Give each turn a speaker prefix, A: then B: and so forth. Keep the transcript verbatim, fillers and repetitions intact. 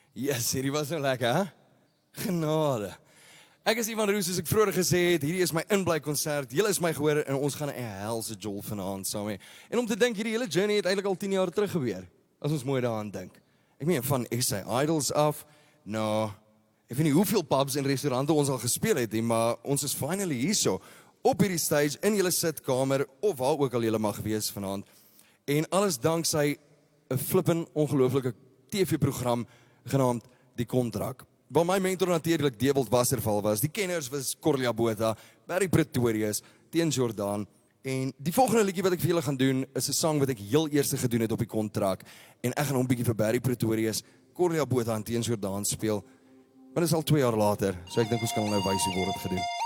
A: Yes, hierdie was nou lekker, hè? Genade. Ek is Ivan Roos, soos ek vroeër gesê het, hierdie is my inbly konsert. Julle is my gehoor en ons gaan 'n helse jol vanaand saam hê. En om te dink, hierdie hele journey het eintlik al tien jaar terug gebeur. As ons mooi daaraan dink. Ek meen van S A Idols af, nou, ek weet nie hoeveel pubs en restaurante ons al gespeel het nie, maar ons is finally hierso op hierdie stage in julle sitkamer of waar ook al julle mag wees vanaand. En alles danksy 'n flippin ongelooflike T V-program genaamd Die Kontrak. Waar my mentor natuurlik Dewald Wasserval was. Die kenners was Corlia Botha, Barry Pretorius, Teun Jordan. En die volgende liedjie wat ek vir julle gaan doen is 'n sang wat ek heel eers gedoen het op Die Kontrak. En ek gaan hom 'n bietjie vir Barry Pretorius, Corlia Botha en Teun Jordan speel. Maar dit is al twee jaar later, so ek dink ons kan nou wys hoe word dit gedoen.